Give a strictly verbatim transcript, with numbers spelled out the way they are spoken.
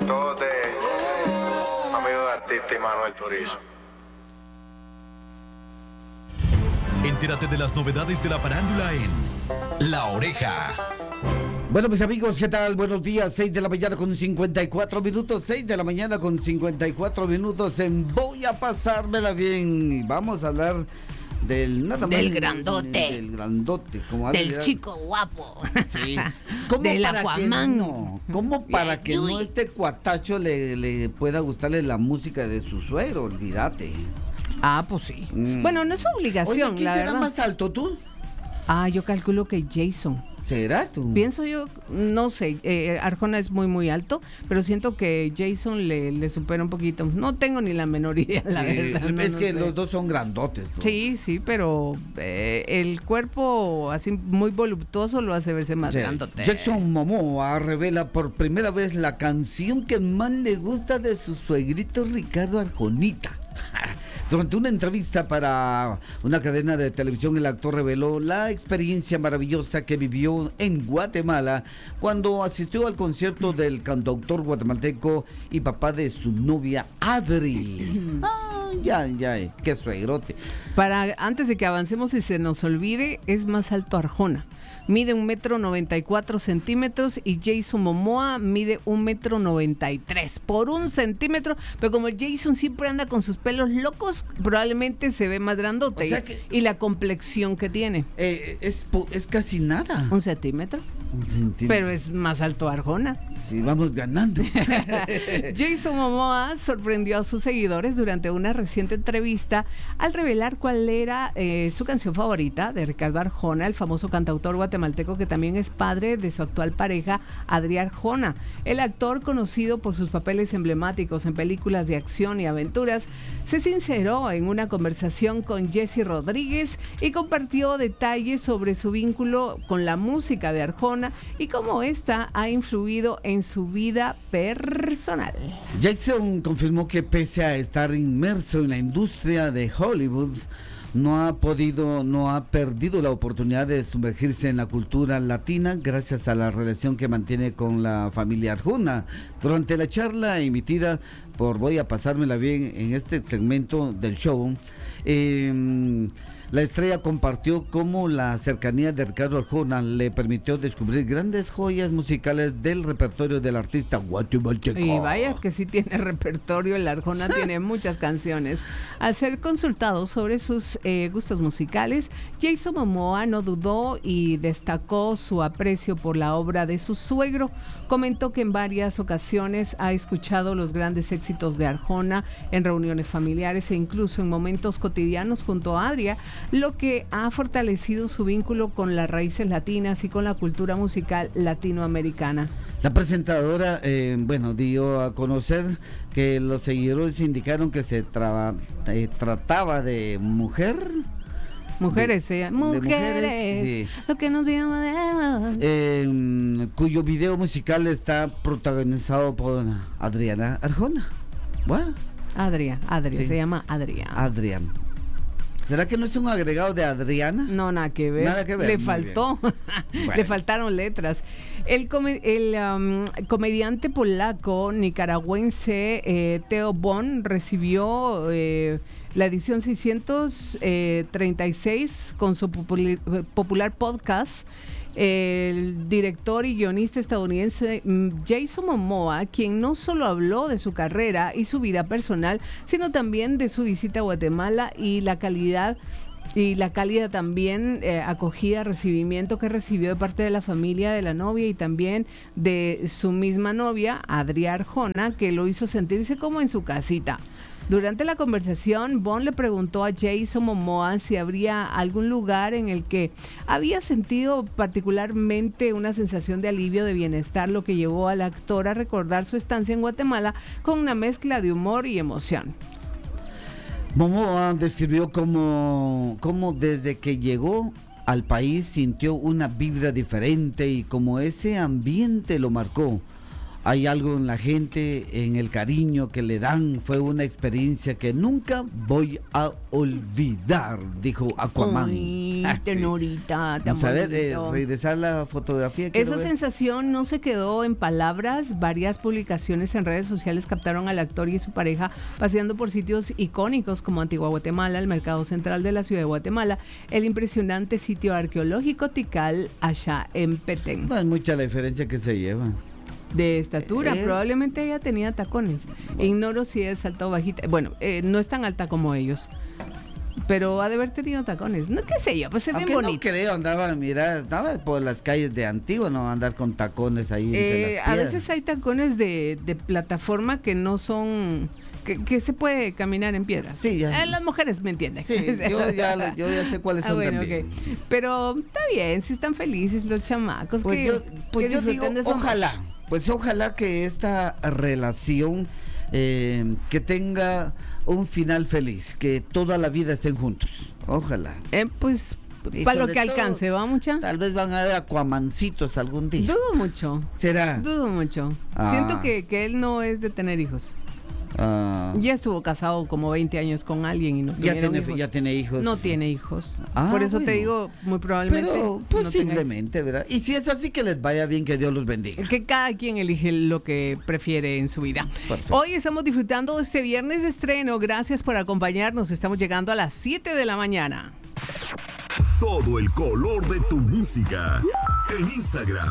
Todos de amigo de artista y Manuel Turizo. Entérate de las novedades de la farándula en La Oreja. Bueno, mis amigos, ¿qué tal? Buenos días, seis de la mañana con cincuenta y cuatro minutos, seis de la mañana con cincuenta y cuatro minutos en Voy a pasármela bien. Y vamos a hablar del nada más. Del grandote. Del grandote. Como del habla, chico guapo. Sí. ¿Cómo del para Aquaman. que no? ¿Cómo para que no este cuatacho le, le pueda gustarle la música de su suegro? Olvídate. Ah, pues sí. Mm. Bueno, no es obligación, Oye, ¿quién la será verdad. más alto, tú? Ah, yo calculo que Jason. ¿Será tú? Pienso yo, no sé, eh, Arjona es muy, muy alto, pero siento que Jason le, le supera un poquito. No tengo ni la menor idea, la Sí, verdad. no, es no que sé. los dos son grandotes, tú. Sí, sí, pero eh, el cuerpo así muy voluptuoso lo hace verse más Sí. grandote. Jason Momoa revela por primera vez la canción que más le gusta de su suegrito Ricardo Arjonita. Durante una entrevista para una cadena de televisión, el actor reveló la experiencia maravillosa que vivió en Guatemala cuando asistió al concierto del cantautor guatemalteco y papá de su novia Adri. Ah, ya, ya, qué suegrote. Para, antes de que avancemos y se nos olvide, es más alto Arjona. Mide un metro noventa y cuatro centímetros y Jason Momoa mide un metro noventa y tres por un centímetro, pero como Jason siempre anda con sus pelos locos, probablemente se ve más grandote. O sea y, que- y la complexión que tiene, Eh, es, po- es casi nada. un centímetro, Un centímetro. pero es más alto Arjona. Sí, vamos ganando. Jason Momoa sorprendió a sus seguidores durante una reciente entrevista al revelar cuál era eh, su canción favorita de Ricardo Arjona, el famoso cantautor guatemalteco que también es padre de su actual pareja, Adri Arjona. El actor, conocido por sus papeles emblemáticos en películas de acción y aventuras, se sinceró en una conversación con Jesse Rodríguez y compartió detalles sobre su vínculo con la música de Arjona y cómo esta ha influido en su vida personal. Jackson confirmó que pese a estar inmerso en la industria de Hollywood, no ha podido, no ha perdido la oportunidad de sumergirse en la cultura latina gracias a la relación que mantiene con la familia Arjona. Durante la charla emitida por Voy a pasármela bien en este segmento del show, eh, la estrella compartió cómo la cercanía de Ricardo Arjona le permitió descubrir grandes joyas musicales del repertorio del artista guatemalteco. Y vaya que sí tiene repertorio, el Arjona tiene muchas canciones. Al ser consultado sobre sus eh, gustos musicales, Jason Momoa no dudó y destacó su aprecio por la obra de su suegro. Comentó que en varias ocasiones ha escuchado los grandes éxitos de Arjona en reuniones familiares e incluso en momentos cotidianos junto a Adria, lo que ha fortalecido su vínculo con las raíces latinas y con la cultura musical latinoamericana. La presentadora, eh, bueno, dio a conocer que los seguidores indicaron que se traba- eh, trataba de mujer, Mujeres, De- eh, de mujeres, mujeres, sí. lo que nos dio de- eh, cuyo video musical está protagonizado por Adriana Arjona. Bueno, Adria, Adria, Sí. se llama Adria. Adrián. ¿Será que no es un agregado de Adriana? No, nada que ver. Nada que ver, Le muy faltó. Bueno. Le faltaron letras. El, come- el um, comediante polaco nicaragüense eh, Theo Von recibió eh, la edición seiscientos treinta y seis con su populi- popular podcast. El director y guionista estadounidense mm, Jason Momoa, quien no solo habló de su carrera y su vida personal, sino también de su visita a Guatemala y la calidad y la cálida también eh, acogida, recibimiento que recibió de parte de la familia de la novia y también de su misma novia, Adri Arjona, que lo hizo sentirse como en su casita. Durante la conversación, Bond le preguntó a Jason Momoa si habría algún lugar en el que había sentido particularmente una sensación de alivio, de bienestar, lo que llevó al actor a recordar su estancia en Guatemala con una mezcla de humor y emoción. Momoa describió cómo, cómo desde que llegó al país sintió una vibra diferente y cómo ese ambiente lo marcó. hay algo en la gente, en el cariño que le dan. Fue una experiencia que nunca voy a olvidar, dijo Aquaman. Ay, Ah, sí. tenorita, tan Vamos a ver, eh, bonito. regresar la fotografía. quiero Esa ver. sensación no se quedó en palabras. Varias publicaciones en redes sociales captaron al actor y su pareja paseando por sitios icónicos como Antigua Guatemala, el mercado central de la ciudad de Guatemala, el impresionante sitio arqueológico Tikal allá en Petén. No es mucha la diferencia que se lleva. De estatura, Eh. probablemente ella tenía tacones. Ignoro si es alta o bajita. Bueno, eh, no es tan alta como ellos. Pero ha de haber tenido tacones. No, qué sé yo, pues se ven Aunque no bonitos. creo, andaba, mira, andaba por las calles de Antigua, no andar con tacones ahí entre Eh, las a piedras. veces hay tacones de, de plataforma que no son, que, que se puede caminar en piedras. Sí, ya. Eh, las mujeres me entienden. Sí, yo ya, lo- yo ya sé cuáles Ah, son bueno, también. ok. Pero está bien, si están felices los chamacos. Pues que, yo, pues que yo digo, disfruten de su amor. ojalá, pues ojalá que esta relación eh, que tenga un final feliz, que toda la vida estén juntos. Ojalá. Eh, pues Y para lo sobre que todo, alcance, ¿va mucha? Tal vez van a ver acuamancitos algún día. Dudo mucho. ¿Será? Dudo mucho. Ah. Siento que, que él no es de tener hijos. Ah, Ya estuvo casado como veinte años con alguien y no ya, tuvieron tiene, hijos. ya tiene hijos. No tiene hijos. Ah, Por eso te bueno. digo, muy probablemente. Pero no tenga- posiblemente, ¿verdad? Y si es así, que les vaya bien, que Dios los bendiga. Que cada quien elige lo que prefiere en su vida. Perfecto. Hoy estamos disfrutando de este viernes de estreno. Gracias por acompañarnos. Estamos llegando a las siete de la mañana. Todo el color de tu música. En Instagram,